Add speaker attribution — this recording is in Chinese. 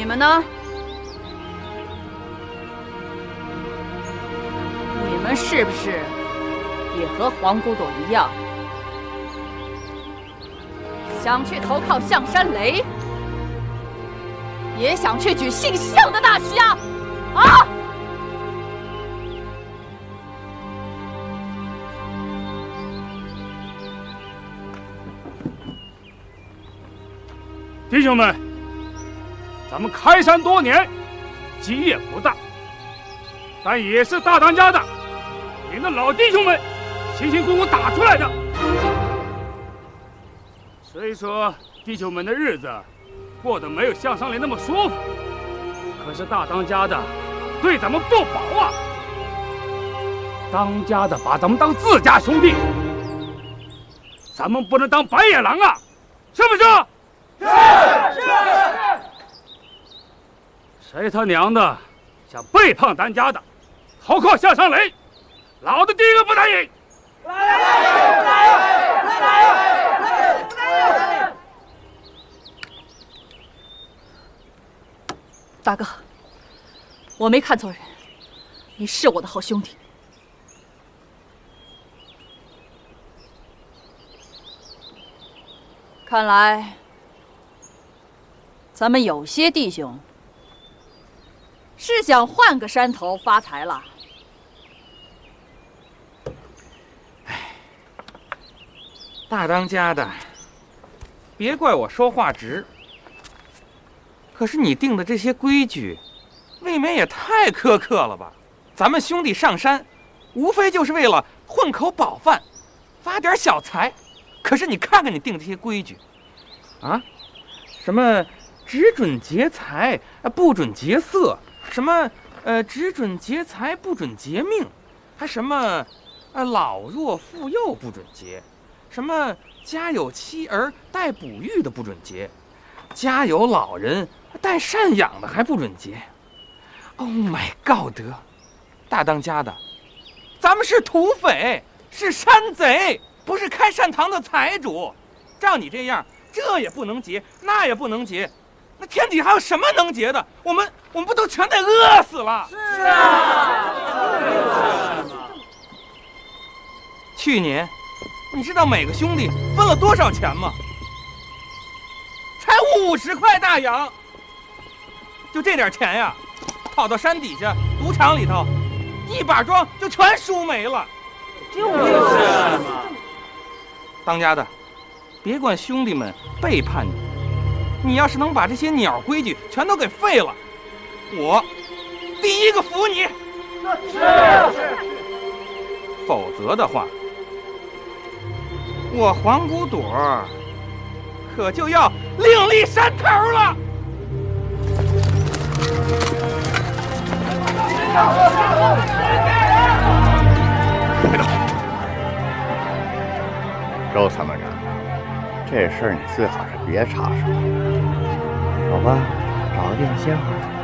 Speaker 1: 们呢？你们是不是也和黄骨朵一样，想去投靠象山雷，也想去举姓项的大旗啊？啊！
Speaker 2: 弟兄们，咱们开山多年，基业不大，但也是大当家的领着老弟兄们辛辛苦苦打出来的。虽说弟兄们的日子过得没有象山林那么舒服，可是大当家的对咱们不薄啊！当家的把咱们当自家兄弟，咱们不能当白眼狼啊，是不是？是。谁他娘的想背叛咱家的，投靠象山雷，老子第一个不答应！不答应！
Speaker 1: 大哥，我没看错人，你是我的好兄弟。看来，咱们有些弟兄是想换个山头发财了。
Speaker 3: 大当家的，别怪我说话直。可是你定的这些规矩，未免也太苛刻了吧？咱们兄弟上山，无非就是为了混口饱饭，发点小财。可是你看看你定这些规矩，啊，什么只准劫财，不准劫色；什么只准劫财，不准劫命；还什么老弱妇幼不准劫；什么家有妻儿待哺育的不准劫；家有老人待赡养的还不准劫。Oh my God！ 大当家的，咱们是土匪，是山贼，不是开善堂的财主。照你这样，这也不能劫，那也不能劫，那天底还有什么能劫的？我们不都全得饿死了？是啊。去年，你知道每个兄弟分了多少钱吗？才50块大洋。就这点钱呀，跑到山底下赌场里头，一把庄就全输没了。就是嘛。当家的，别管兄弟们背叛你，你要是能把这些鸟规矩全都给废了，我第一个服你。是。否则的话，我黄骨朵可就要另立山头了。
Speaker 4: 别动！周参谋长，这事儿你最好是别插手，好吧？找个地方歇会儿。